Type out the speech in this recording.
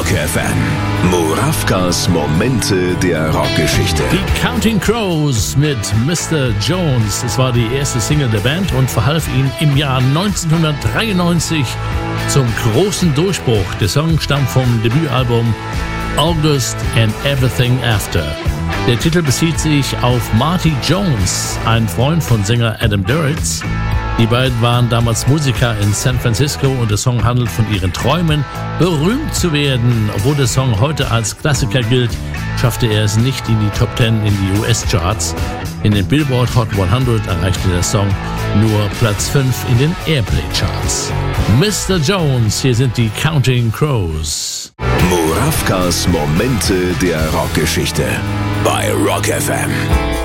Rock FM. Murawkas Momente der Rockgeschichte. Die Counting Crows mit Mr. Jones. Es war die erste Single der Band und verhalf ihnen im Jahr 1993 zum großen Durchbruch. Der Song stammt vom Debütalbum August and Everything After. Der Titel bezieht sich auf Marty Jones, ein Freund von Sänger Adam Duritz. Die beiden waren damals Musiker in San Francisco und der Song handelt von ihren Träumen, berühmt zu werden. Obwohl der Song heute als Klassiker gilt, schaffte er es nicht in die Top 10 in die US-Charts. In den Billboard Hot 100 erreichte der Song nur Platz 5 in den Airplay-Charts. Mr. Jones, hier sind die Counting Crows. Murawkas Momente der Rockgeschichte bei Rock FM.